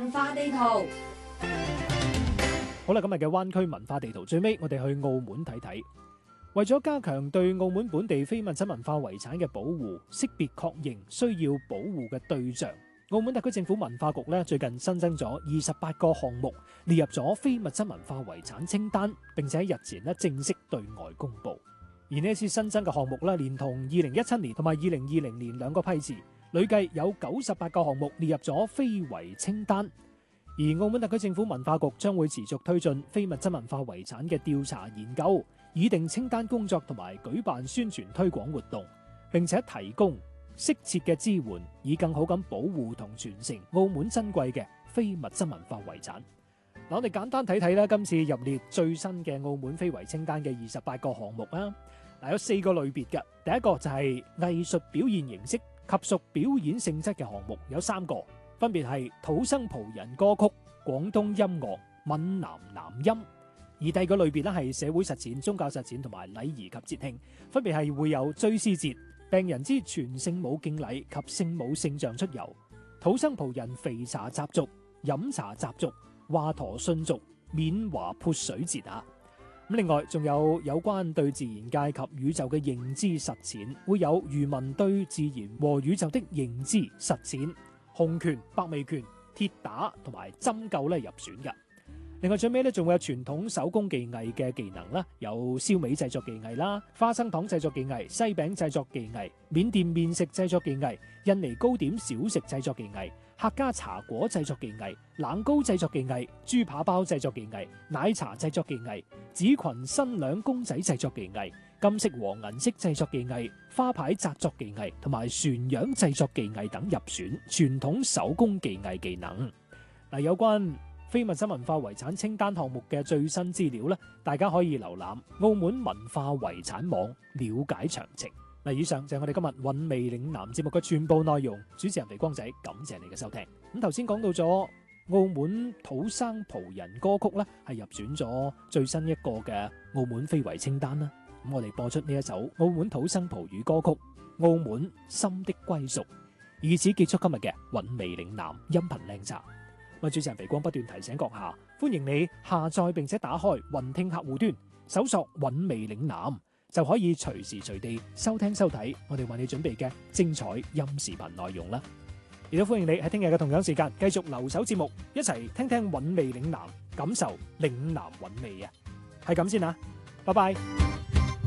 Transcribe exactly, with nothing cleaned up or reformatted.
文化地圖。 好啦，今日嘅灣區文化地圖最尾，我哋去澳門睇睇。為咗加強對澳門本地非物質文化遺產嘅保護，識別確認需要保護嘅對象，澳門特區政府文化局咧最近新增咗二十八個項目，列入咗非物質文化遺產清單，並且喺日前咧正式對外公布。而呢一次新增嘅項目咧，連同二零一七年同埋二零二零年兩個批次，累計有九十八個項目列入咗非遺清單。而澳門特區政府文化局將會持續推進非物質文化遺產嘅調查研究，擬定清單工作同埋舉辦宣傳推廣活動，並且提供適切嘅支援，以更好咁保護同傳承澳門珍貴嘅非物質文化遺產。嗱，我哋簡單睇睇啦，今次入列最新嘅澳門非遺清單嘅二十八個項目啦。嗱，有四個類別嘅，第一個就係藝術表現形式及屬表演性質嘅項目，有三個。分別係土生葡人歌曲、廣東音樂、閩南南音。而第二個類別咧係社會實踐、宗教實踐同埋禮儀及節慶，分別係會有追思節、病人之全聖母敬禮及聖母聖像出遊、土生葡人肥茶習俗、飲茶習俗、華佗信俗、緬華潑水節啊。咁另外仲有有關對自然界及宇宙嘅認知實踐，會有漁民對自然和宇宙的認知實踐、洪拳、百味拳、鐵打同埋針灸咧入選嘅。另外最尾咧仲會有傳統手工技藝嘅技能啦，有燒味製作技藝啦、花生糖製作技藝、西餅製作技藝、緬甸麵食製作技藝、印尼糕點小食製作技藝、客家茶果製作技藝、冷糕製作技藝、豬扒包製作技藝、奶茶製作技藝、紙裙新娘公仔製作技藝、金色和銀色製作技藝、花牌紮作技藝同埋船樣製作技藝等入選傳統手工技藝技能。嗱，有關非物質文化遺產清單項目嘅最新資料咧，大家可以瀏覽澳門文化遺產網了解詳情。嗱，以上就係我哋今日韻味嶺南節目嘅全部內容。主持人肥光仔，感謝你嘅收聽。咁頭先講到咗澳門土生葡人歌曲咧，係入選咗最新一個嘅澳門非遺清單啦。咁我哋播出呢一首澳門土生葡語歌曲《澳門心的歸屬》，以此結束今日嘅韻味嶺南音頻靚集。我主持人肥光不斷提醒閣下，歡迎你下載並且打開雲聽客戶端，搜索韻味嶺南，就可以隨時隨地收聽收睇我哋為你準備嘅精彩音視頻內容啦。亦都歡迎你喺聽日嘅同樣時間繼續留守節目，一齊聽聽韻味嶺南，感受嶺南韻味啊！係咁先啦，拜拜。